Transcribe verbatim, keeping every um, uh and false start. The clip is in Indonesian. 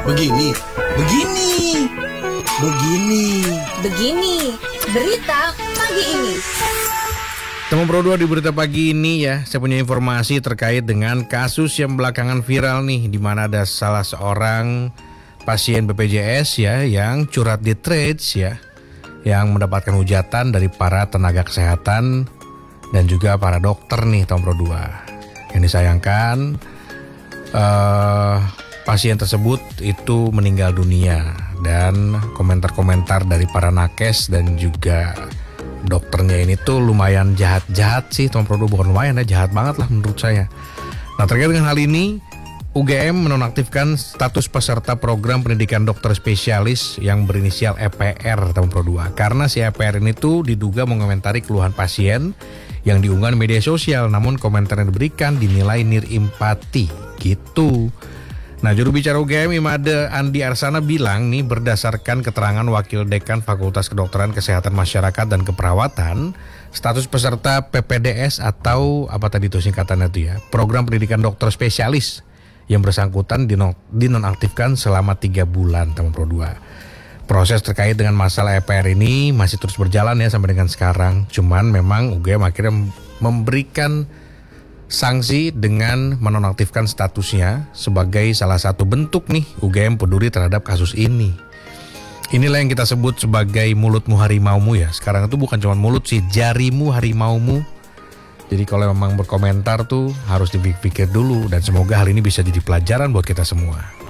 Begini, begini, begini. Begini, berita pagi ini. Teman Pro dua di berita pagi ini ya, saya punya informasi terkait dengan kasus yang belakangan viral nih, di mana ada salah seorang pasien B P J S ya yang curhat di Threads ya, yang mendapatkan hujatan dari para tenaga kesehatan dan juga para dokter nih, Teman Pro dua. Yang disayangkan uh, pasien tersebut itu meninggal dunia, dan komentar-komentar dari para nakes dan juga dokternya ini tuh lumayan jahat-jahat sih, Teman Pro dua. Bukan lumayan ya, jahat banget lah menurut saya. Nah, terkait dengan hal ini, U G M menonaktifkan status peserta program pendidikan dokter spesialis yang berinisial E P R, Teman Pro dua. Karena si E P R ini tuh diduga mengomentari keluhan pasien yang diunggah di media sosial, namun komentar yang diberikan dinilai nirempati gitu. Nah, juru bicara U G M Imade Andi Arsana bilang nih, berdasarkan keterangan Wakil Dekan Fakultas Kedokteran Kesehatan Masyarakat dan Keperawatan, status peserta P P D S atau apa tadi itu singkatannya itu ya, program pendidikan dokter spesialis yang bersangkutan dinonaktifkan selama tiga bulan, Teman Pro dua. Proses terkait dengan masalah E P R ini masih terus berjalan ya sampai dengan sekarang. Cuman memang U G M akhirnya memberikan sanksi dengan menonaktifkan statusnya sebagai salah satu bentuk nih U G M peduli terhadap kasus ini. Inilah yang kita sebut sebagai mulutmu harimaumu ya. Sekarang itu bukan cuma mulut sih, jarimu harimaumu. Jadi kalau memang berkomentar tuh harus dipikir dulu, dan semoga hal ini bisa jadi pelajaran buat kita semua.